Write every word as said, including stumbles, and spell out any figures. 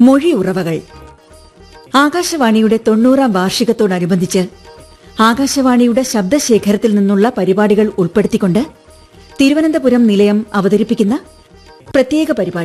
മൊഴിയുറവകൾ. ആകാശവാണിയുടെ തൊണ്ണൂറാം വാർഷികത്തോടനുബന്ധിച്ച് ആകാശവാണിയുടെ ശബ്ദശേഖരത്തിൽ നിന്നുള്ള പരിപാടികൾ ഉൾപ്പെടുത്തിക്കൊണ്ട് തിരുവനന്തപുരം നിലയം അവതരിപ്പിക്കുന്ന പ്രത്യേക പരിപാടി.